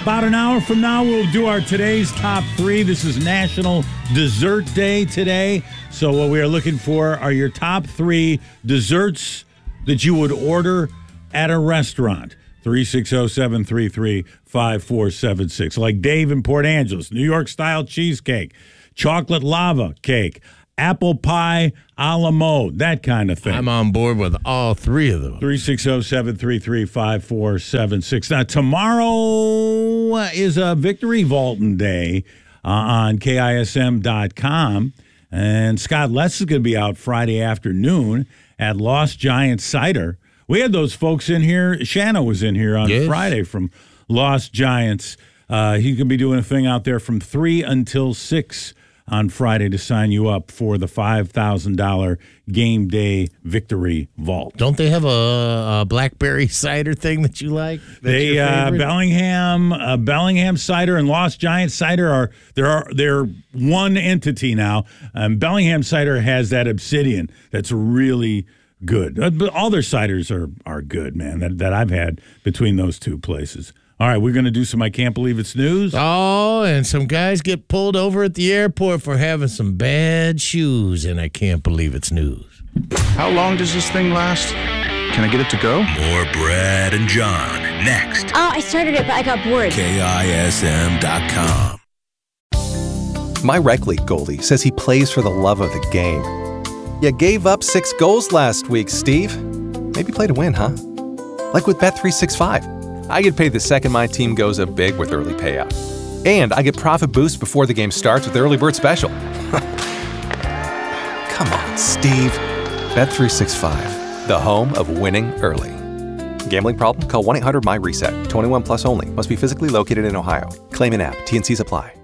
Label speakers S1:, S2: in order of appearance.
S1: About an hour from now, we'll do our today's top 3. This is National Dessert Day today. So what we are looking for are your top 3 desserts that you would order at a restaurant. 360-733-5476. Like Dave in Port Angeles, New York-style cheesecake, chocolate lava cake, apple pie a la mode, that kind of thing.
S2: I'm on board with all 3 of them.
S1: 360-733-5476. Now, tomorrow is a Victory Vaulting Day on KISM.com. And Scott Letts is going to be out Friday afternoon at Lost Giant Cider. We had those folks in here. Shanna was in here on Friday from Lost Giants. He's going to be doing a thing out there from 3 until 6 on Friday to sign you up for the $5,000 game day victory vault.
S2: Don't they have a blackberry cider thing that you like?
S1: They Bellingham cider and Lost Giant cider they're one entity now. Bellingham cider has that obsidian that's really good. But all their ciders are good, man, that I've had between those two places. All right, we're going to do some I Can't Believe It's News.
S2: Oh, and some guys get pulled over at the airport for having some bad shoes, and I can't believe it's news.
S3: How long does this thing last? Can I get it to go?
S4: More Brad and John next.
S5: Oh, I started it, but I got bored.
S4: KISM.com.
S6: My rec league goalie says he plays for the love of the game. You gave up 6 goals last week, Steve. Maybe play to win, huh? Like with Bet365. I get paid the second my team goes up big with early payout. And I get profit boost before the game starts with Early Bird Special. Come on, Steve. Bet365, the home of winning early. Gambling problem? Call 1-800-MY-RESET. 21 plus only. Must be physically located in Ohio. Claim in app. T&Cs apply.